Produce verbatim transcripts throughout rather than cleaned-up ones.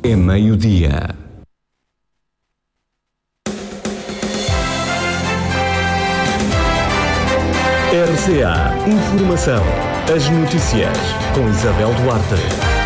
É meio-dia. R C A Informação. As notícias com Isabel Duarte.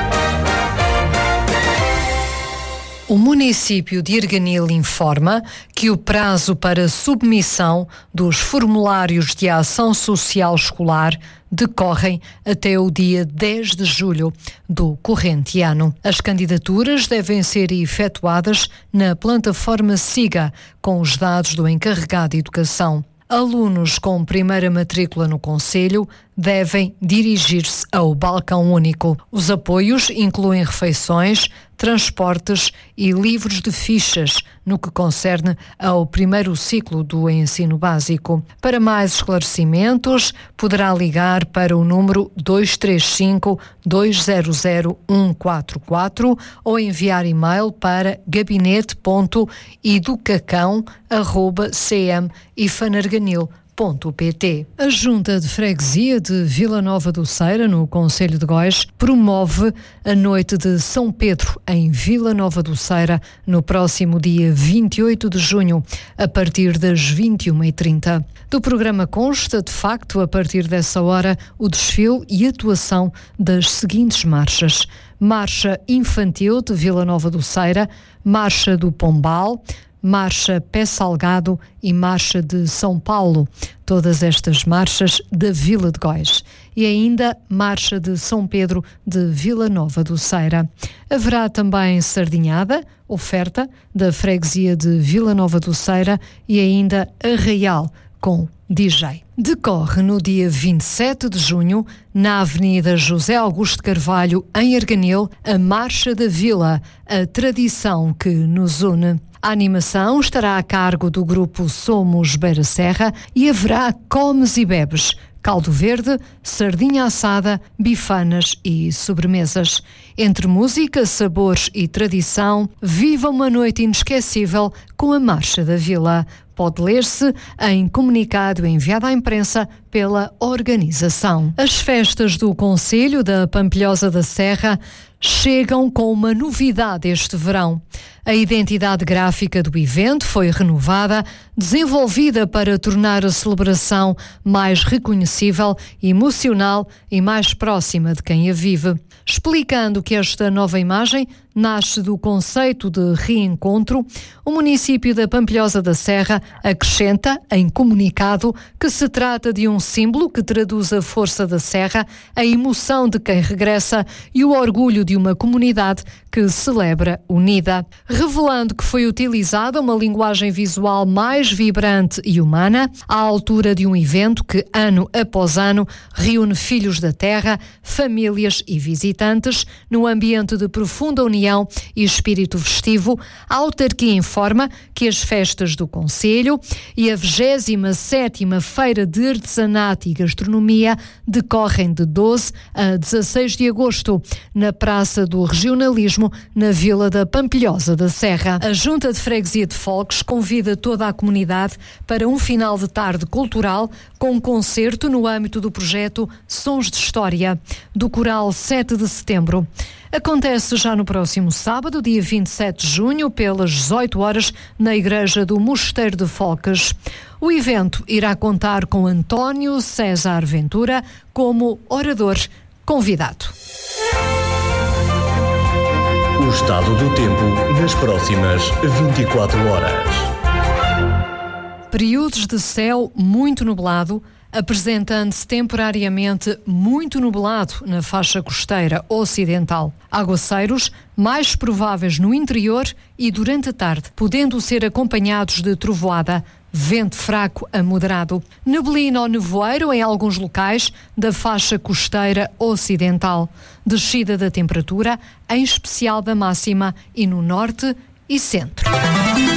O município de Erganil informa que o prazo para submissão dos formulários de ação social escolar decorrem até o dia dez de julho do corrente ano. As candidaturas devem ser efetuadas na plataforma SIGA, com os dados do encarregado de educação. Alunos com primeira matrícula no concelho devem dirigir-se ao balcão único. Os apoios incluem refeições, transportes e livros de fichas no que concerne ao primeiro ciclo do ensino básico. Para mais esclarecimentos, poderá ligar para o número dois três cinco, dois zero zero, um quatro quatro ou enviar e-mail para gabinete ponto educacão arroba c m ifanarganil ponto p t. A Junta de Freguesia de Vila Nova do Ceira, no concelho de Góis, promove a Noite de São Pedro em Vila Nova do Ceira no próximo dia vinte e oito de junho, a partir das vinte e uma e trinta. Do programa consta, de facto, a partir dessa hora, o desfile e atuação das seguintes marchas: Marcha Infantil de Vila Nova do Ceira, Marcha do Pombal, Marcha Pé Salgado e Marcha de São Paulo, todas estas marchas da Vila de Góis. E ainda Marcha de São Pedro de Vila Nova do Ceira. Haverá também sardinhada, oferta da freguesia de Vila Nova do Ceira e ainda arraial com D J. Decorre no dia vinte e sete de junho, na Avenida José Augusto de Carvalho, em Erganil, a Marcha da Vila, a tradição que nos une. A animação estará a cargo do grupo Somos Beira Serra e haverá comes e bebes, caldo verde, sardinha assada, bifanas e sobremesas. Entre música, sabores e tradição, viva uma noite inesquecível com a Marcha da Vila. Pode ler-se em comunicado enviado à imprensa pela organização. As festas do Concelho da Pampilhosa da Serra chegam com uma novidade este verão. A identidade gráfica do evento foi renovada, desenvolvida para tornar a celebração mais reconhecível, emocional e mais próxima de quem a vive. Explicando que esta nova imagem nasce do conceito de reencontro, o município da Pampilhosa da Serra acrescenta, em comunicado, que se trata de um símbolo que traduz a força da Serra, a emoção de quem regressa e o orgulho de uma comunidade que celebra unida. Revelando que foi utilizada uma linguagem visual mais vibrante e humana, à altura de um evento que, ano após ano, reúne filhos da terra, famílias e visitantes, no ambiente de profunda união e espírito festivo. A autarquia informa que as festas do Concelho e a vigésima sétima Feira de Artesanato e Gastronomia decorrem de doze a dezasseis de agosto, na Praça do Regionalismo, na Vila da Pampilhosa da Serra. A Junta de Freguesia de Folques convida toda a comunidade para um final de tarde cultural com um concerto no âmbito do projeto Sons de História, do Coral sete de setembro. Acontece já no próximo sábado, dia vinte e sete de junho, pelas dezoito horas, na Igreja do Mosteiro de Folques. O evento irá contar com António César Ventura como orador convidado. O estado do tempo nas próximas vinte e quatro horas. Períodos de céu muito nublado, apresentando-se temporariamente muito nublado na faixa costeira ocidental. Aguaceiros mais prováveis no interior e durante a tarde, podendo ser acompanhados de trovoada. Vento fraco a moderado. Neblina ou nevoeiro em alguns locais da faixa costeira ocidental. Descida da temperatura, em especial da máxima e no norte e centro.